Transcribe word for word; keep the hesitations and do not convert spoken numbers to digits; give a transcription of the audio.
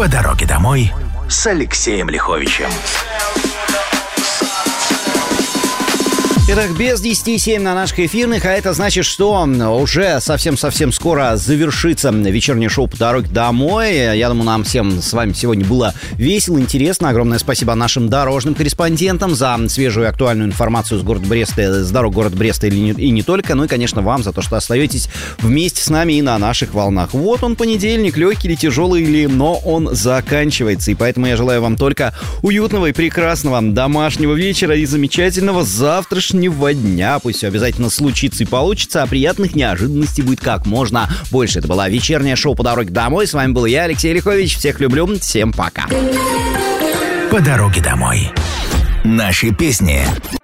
По дороге домой с Алексеем Лиховичем. Итак, без десяти семь на наших эфирных, а это значит, что уже совсем-совсем скоро завершится вечернее шоу «По дороге домой». Я думаю, нам всем с вами сегодня было весело, интересно. Огромное спасибо нашим дорожным корреспондентам за свежую и актуальную информацию с города Бреста, с дорог города Бреста и не, и не только. Ну и, конечно, вам за то, что остаетесь вместе с нами и на наших волнах. Вот он, понедельник, легкий или тяжелый, или, но он заканчивается. И поэтому я желаю вам только уютного и прекрасного домашнего вечера и замечательного завтрашнего дня. Пусть все обязательно случится и получится, а приятных неожиданностей будет как можно больше. Это была вечернее шоу «По дороге домой». С вами был я, Алексей Лихович. Всех люблю. Всем пока. По дороге домой. Наши песни.